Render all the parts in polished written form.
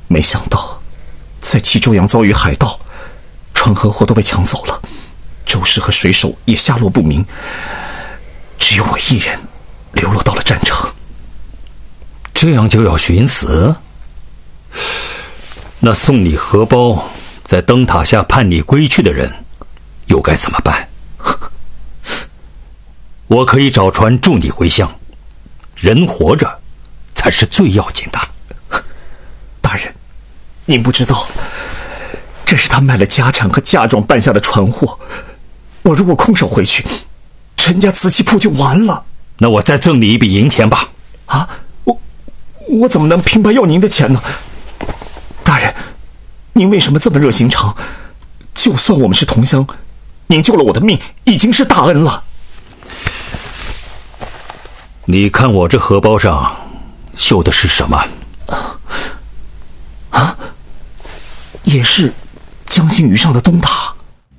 没想到在冀州阳遭遇海盗，船和货都被抢走了，周氏和水手也下落不明，只有我一人流落到了战城。 这样就要寻死？那送你荷包在灯塔下盼你归去的人又该怎么办？我可以找船助你回乡，人活着才是最要紧的。 大人，您不知道，这是他卖了家产和嫁妆办下的船货，我如果空手回去，陈家瓷器铺就完了。 那我再赠你一笔银钱吧。 啊，我怎么能平白要您的钱呢？大人，您为什么这么热心肠？就算我们是同乡，您救了我的命已经是大恩了。 你看我这荷包上绣的是什么？ 也是江心屿上的东塔。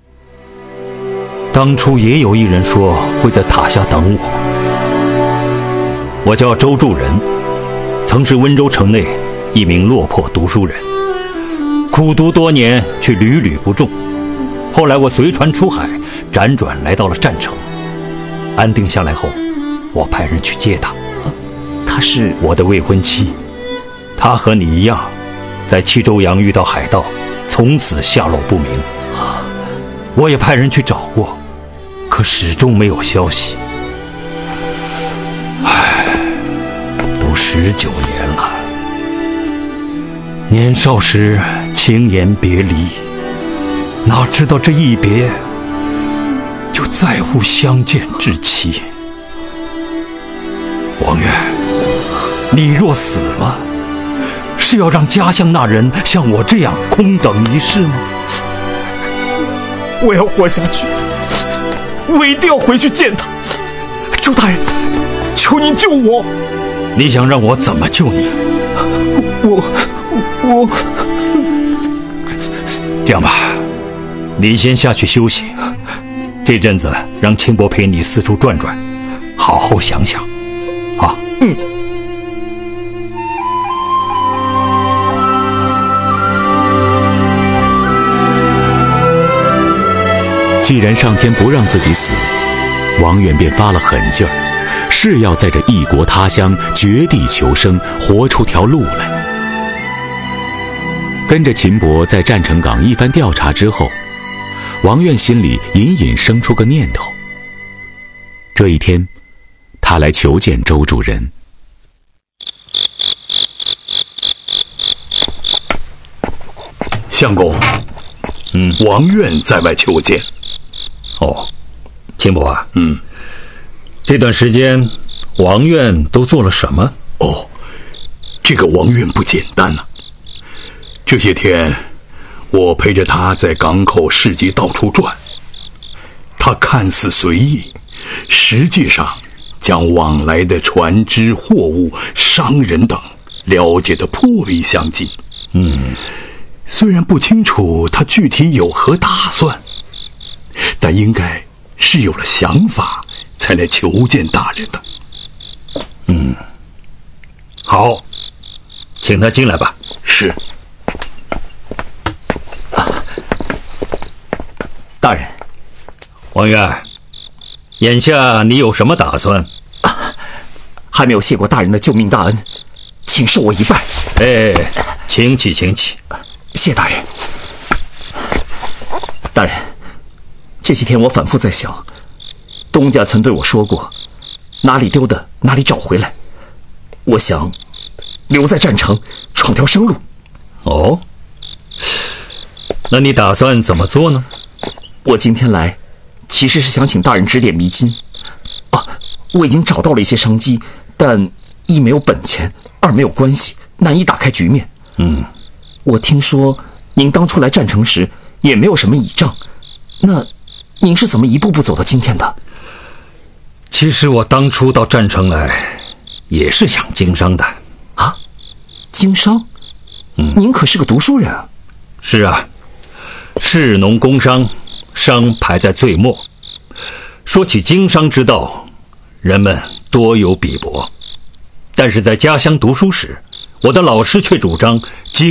当初也有一人说会在塔下等我。我叫周助人，曾是温州城内一名落魄读书人，苦读多年却屡屡不中。后来我随船出海，辗转来到了战城。安定下来后，我派人去接她。 她是我的未婚妻，她和你一样，在冀州阳遇到海盗，从此下落不明。我也派人去找过，可始终没有消息。都19年了。年少时轻言别离，哪知道这一别就再无相见之期。王远，你若死了，是要让家乡那人像我这样空等一世吗？ 我要活下去，我一定要回去见他。周大人，求您救我。 你想让我怎么救你？ 我这样吧，你先下去休息，这阵子让清伯陪你四处转转，好好想想啊。 既然上天不让自己死，王远便发了狠劲儿，是要在这异国他乡绝地求生，活出条路来。跟着秦伯在战城港一番调查之后，王远心里隐隐生出个念头。这一天，他来求见周主人。 相公，王院在外求见。 哦，秦伯啊， 这段时间王院都做了什么？哦，这个王院不简单啊。这些天我陪着他在港口市集到处转，他看似随意，实际上将往来的船只、货物、商人等了解得颇为详尽。虽然不清楚他具体有何打算，但应该是有了想法才来求见大人的。 好，请他进来吧。 是。 大人， 王远，眼下你有什么打算？ 还没有谢过大人的救命大恩，请受我一拜。 请起，请起。 谢大人。大人，这些天我反复在想，东家曾对我说过，哪里丢的哪里找回来。我想留在战城，闯条生路。 哦，那你打算怎么做呢？ 我今天来，其实是想请大人指点迷津。我已经找到了一些商机，但一没有本钱，二没有关系，难以打开局面。我听说您当初来战城时也没有什么倚仗，那您是怎么一步步走到今天的？ 其实我当初到战城来，也是想经商的。 啊，经商？您可是个读书人啊。 是啊，士农工商，商排在最末。说起经商之道，人们多有鄙薄，但是在家乡读书时，我的老师却主张